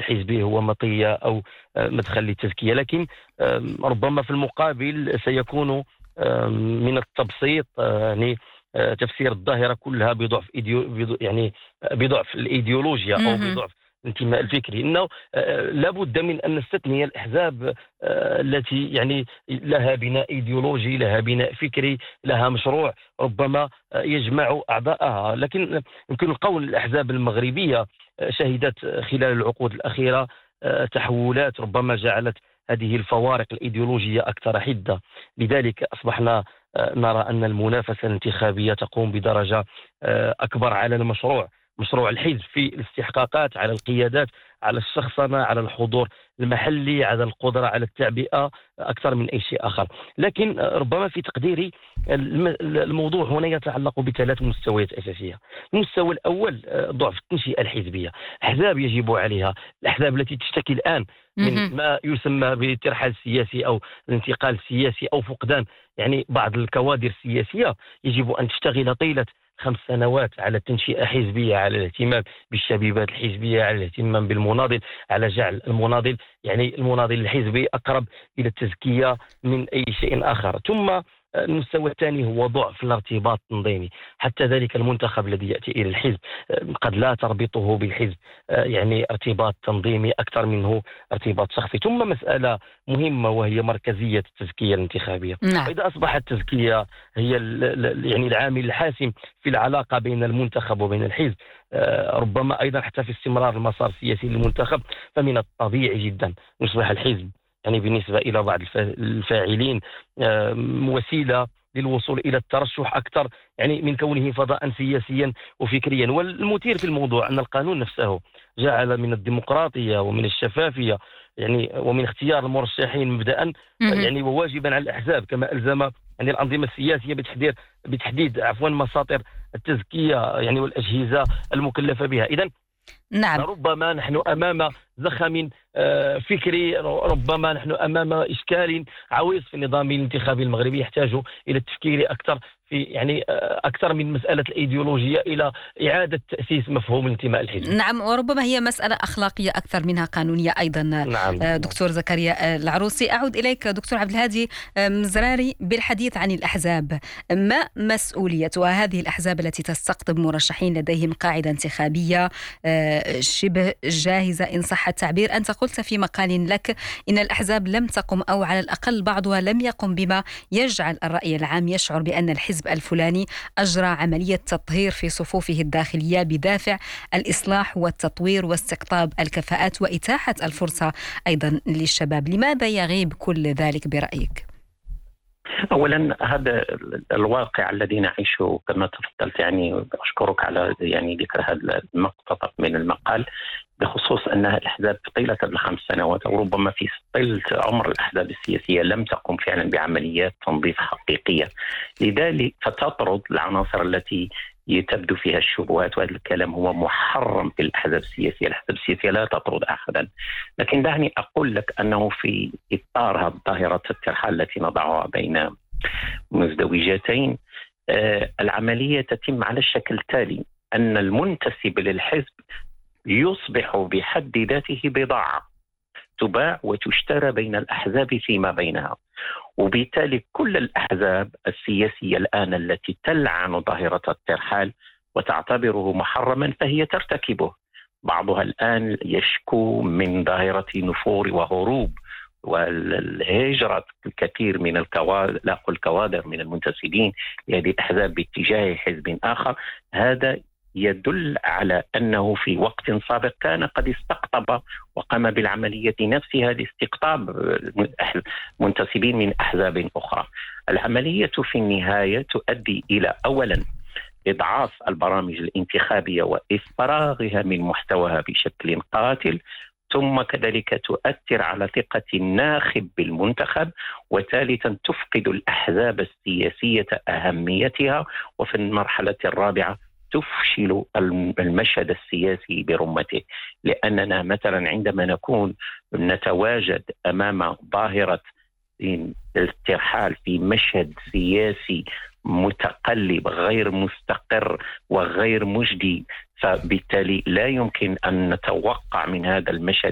الحزبي هو مطية أو مدخل للتزكية، لكن ربما في المقابل سيكون من التبسيط يعني تفسير الظاهرة كلها بضعف يعني بضعف الإيديولوجيا أو مهم. بضعف الانتماء الفكري. إنه لابد من أن نستثني الأحزاب التي يعني لها بناء إيديولوجي، لها بناء فكري، لها مشروع ربما يجمع أعضاءها. لكن يمكن القول الأحزاب المغربية شهدت خلال العقود الأخيرة تحولات ربما جعلت هذه الفوارق الإيديولوجية أكثر حدة. لذلك أصبحنا نرى أن المنافسة الانتخابية تقوم بدرجة أكبر على مشروع الحزب في الاستحقاقات، على القيادات، على الشخصنة، على الحضور المحلي، على القدرة على التعبئة أكثر من أي شيء آخر. لكن ربما في تقديري الموضوع هنا يتعلق بثلاث مستويات أساسية. المستوى الأول ضعف التنشئة الحزبية. أحزاب يجب عليها، الأحزاب التي تشتكي الآن مهم. من ما يسمى بالترحال السياسي أو الانتقال السياسي أو فقدان يعني بعض الكوادر السياسية، يجب أن تشتغل طيلة 5 سنوات على تنشئة حزبية، على الاهتمام بالشبيبات الحزبية، على الاهتمام بالمناضل، على جعل المناضل الحزبي أقرب إلى التزكية من أي شيء آخر. ثم المستوى الثاني هو ضعف الارتباط التنظيمي. حتى ذلك المنتخب الذي يأتي إلى الحزب قد لا تربطه بالحزب يعني ارتباط تنظيمي أكثر منه ارتباط شخصي. ثم مسألة مهمة وهي مركزية التزكية الانتخابية. نعم. وإذا أصبحت التزكية هي يعني العامل الحاسم في العلاقة بين المنتخب وبين الحزب، ربما أيضا حتى في استمرار المسار السياسي للمنتخب، فمن الطبيعي جدا يصبح الحزب يعني بالنسبة إلى بعض الفاعلين وسيلة للوصول إلى الترشح أكثر يعني من كونه فضاء سياسيا وفكريا. والمثير في الموضوع أن القانون نفسه جعل من الديمقراطية ومن الشفافية يعني ومن اختيار المرشحين مبدأ مهم. يعني وواجبا على الأحزاب، كما ألزم يعني الأنظمة السياسية بتحديد مساطر التزكية يعني والأجهزة المكلفة بها. إذن نعم. ربما نحن أمام زخم فكري، ربما نحن أمام إشكال عويص في النظام الانتخابي المغربي يحتاج إلى التفكير أكثر في يعني أكثر من مسألة الإيديولوجية إلى إعادة تأسيس مفهوم الانتماء الحزبي. نعم، وربما هي مسألة أخلاقية أكثر منها قانونية أيضا. نعم. دكتور زكريا العروسي، أعود إليك دكتور عبد الهادي مزراري بالحديث عن الأحزاب. ما مسؤوليتها هذه الأحزاب التي تستقطب مرشحين لديهم قاعدة انتخابية شبه جاهزة إن صح التعبير؟ أنت قلت في مقال لك إن الأحزاب لم تقم، أو على الأقل بعضها لم يقم، بما يجعل الرأي العام يشعر بأن الحزب الفلاني أجرى عملية تطهير في صفوفه الداخلية بدافع الإصلاح والتطوير واستقطاب الكفاءات وإتاحة الفرصة أيضا للشباب. لماذا يغيب كل ذلك برأيك؟ أولا هذا الواقع الذي نعيشه كما تفضلت، يعني أشكرك على يعني ذكر هذا المقتطف من المقال بخصوص أن الأحزاب طيلة ال5 سنوات أو ربما في طيلة عمر الأحزاب السياسية لم تقم فعلا بعمليات تنظيف حقيقية، لذلك فتطرد العناصر التي تبدو فيها الشبهات. وهذا الكلام هو محرم في الأحزاب السياسية. الأحزاب السياسية لا تطرد أحدا، لكن دعني أقول لك أنه في إطار هذه ظاهرة الترحال التي نضعها بين مزدوجتين، العملية تتم على الشكل التالي: أن المنتسب للحزب يصبح بحد ذاته بضاعة تباع وتشترى بين الأحزاب فيما بينها، وبالتالي كل الأحزاب السياسية الآن التي تلعن ظاهرة الترحال وتعتبره محرما فهي ترتكبه. بعضها الآن يشكو من ظاهرة نفور وهروب والهجرة الكثير من الكوادر من المنتسبين لهذه الأحزاب باتجاه حزب آخر. هذا يدل على أنه في وقت سابق كان قد استقطب وقام بالعملية نفسها لاستقطاب منتسبين من أحزاب أخرى. العملية في النهاية تؤدي إلى أولا إضعاف البرامج الانتخابية وإفراغها من محتواها بشكل قاتل، ثم كذلك تؤثر على ثقة الناخب بالمنتخب، وثالثا تفقد الأحزاب السياسية أهميتها، وفي المرحلة الرابعة تفشل المشهد السياسي برمته. لأننا مثلا عندما نتواجد أمام ظاهرة الترحال في مشهد سياسي متقلب غير مستقر وغير مجدي، فبالتالي لا يمكن أن نتوقع من هذا المشهد